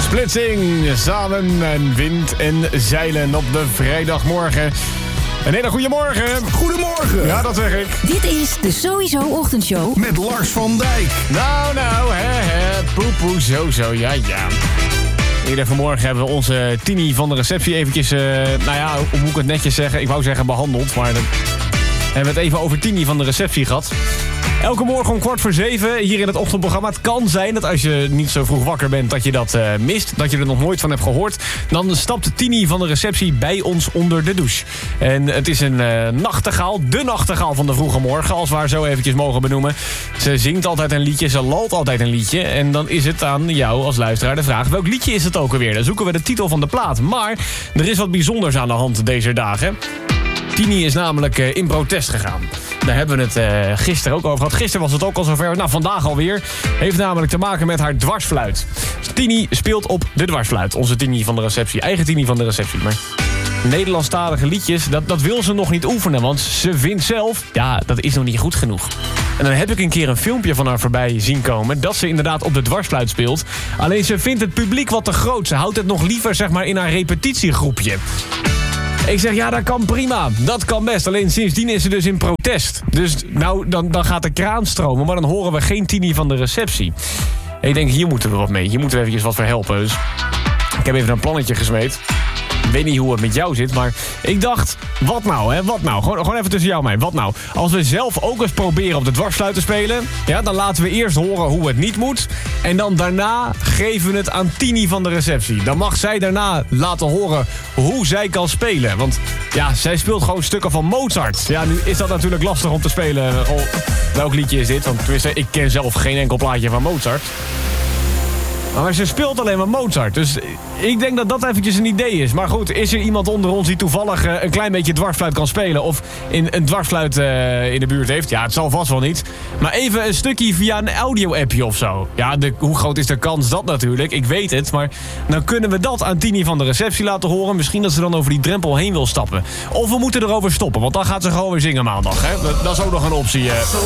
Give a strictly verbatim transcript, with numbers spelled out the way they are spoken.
Splitsing, samen en wind en zeilen op de vrijdagmorgen. Een hele goede morgen. Goedemorgen. Ja, dat zeg ik. Dit is de Sowieso Ochtendshow. Met Lars van Dijk. Nou, nou, hè, hè. Poepoe, zo, zo, ja, ja. Eerder vanmorgen hebben we onze Tini van de receptie eventjes, uh, nou ja, hoe moet ik het netjes zeggen? Ik wou zeggen behandeld, maar dan hebben we het even over Tini van de receptie gehad. Elke morgen om kwart voor zeven hier in het ochtendprogramma. Het kan zijn dat als je niet zo vroeg wakker bent dat je dat uh, mist. Dat je er nog nooit van hebt gehoord. Dan stapt Tini van de receptie bij ons onder de douche. En het is een uh, nachtegaal. De nachtegaal van de vroege morgen. Als we haar zo eventjes mogen benoemen. Ze zingt altijd een liedje. Ze lalt altijd een liedje. En dan is het aan jou als luisteraar de vraag. Welk liedje is het ook alweer? Dan zoeken we de titel van de plaat. Maar er is wat bijzonders aan de hand deze dagen. Tini is namelijk uh, in protest gegaan. Daar hebben we het uh, gisteren ook over gehad. Gisteren was het ook al zover. Nou, vandaag alweer. Heeft namelijk te maken met haar dwarsfluit. Tini speelt op de dwarsfluit. Onze Tini van de receptie. Eigen Tini van de receptie. Maar Nederlandstalige liedjes, dat, dat wil ze nog niet oefenen. Want ze vindt zelf, ja, dat is nog niet goed genoeg. En dan heb ik een keer een filmpje van haar voorbij zien komen. Dat ze inderdaad op de dwarsfluit speelt. Alleen ze vindt het publiek wat te groot. Ze houdt het nog liever, zeg maar, in haar repetitiegroepje. Ik zeg, ja, dat kan prima. Dat kan best. Alleen sindsdien is ze dus in protest. Dus nou, dan, dan gaat de kraan stromen. Maar dan horen we geen Tini van de receptie. En ik denk, hier moeten we wat mee. Hier moeten we eventjes wat voor helpen. Dus ik heb even een plannetje gesmeed. Ik weet niet hoe het met jou zit, maar ik dacht, wat nou, hè? Wat nou? Gewoon, gewoon even tussen jou en mij. Wat nou? Als we zelf ook eens proberen op de dwarsfluit te spelen, ja, dan laten we eerst horen hoe het niet moet. En dan daarna geven we het aan Tini van de receptie. Dan mag zij daarna laten horen hoe zij kan spelen. Want ja, zij speelt gewoon stukken van Mozart. Ja, nu is dat natuurlijk lastig om te spelen. Oh, welk liedje is dit? Want tenminste, ik ken zelf geen enkel plaatje van Mozart. Maar ze speelt alleen maar Mozart. Dus ik denk dat dat eventjes een idee is. Maar goed, is er iemand onder ons die toevallig uh, een klein beetje dwarsfluit kan spelen? Of in, een dwarsfluit uh, in de buurt heeft? Ja, het zal vast wel niet. Maar even een stukje via een audio-appje of zo. Ja, de, hoe groot is de kans dat natuurlijk? Ik weet het, maar dan kunnen we dat aan Tini van de receptie laten horen. Misschien dat ze dan over die drempel heen wil stappen. Of we moeten erover stoppen, want dan gaat ze gewoon weer zingen maandag. Hè? Dat, dat is ook nog een optie. Uh.